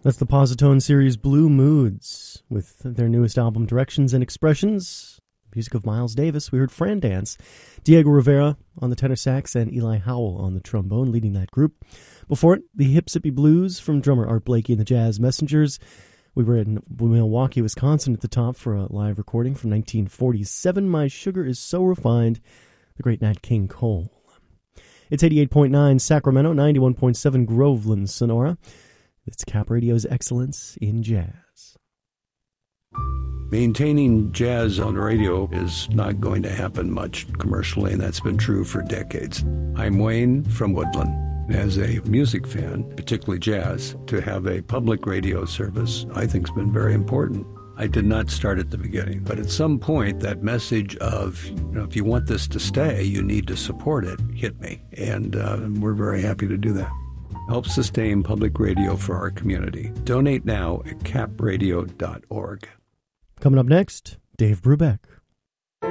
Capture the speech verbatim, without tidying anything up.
That's the Positone series Blue Moods with their newest album Directions and Expressions. Music of Miles Davis. We heard Fran Dance, Diego Rivera on the tenor sax, and Eli Howell on the trombone leading that group. Before it, the Hipsippi Blues from drummer Art Blakey and the Jazz Messengers. We were in Milwaukee, Wisconsin at the top for a live recording from nineteen forty-seven, My Sugar Is So Refined, the great Nat King Cole. It's eighty-eight point nine Sacramento, ninety-one point seven Groveland, Sonora. It's Cap Radio's excellence in jazz. Maintaining jazz on radio is not going to happen much commercially, and that's been true for decades. I'm Wayne from Woodland. As a music fan, particularly jazz, to have a public radio service I think has been very important. I did not start at the beginning, but at some point that message of, you know, if you want this to stay, you need to support it, hit me. And uh, we're very happy to do that. Help sustain public radio for our community. Donate now at cap radio dot org. Coming up next, Dave Brubeck.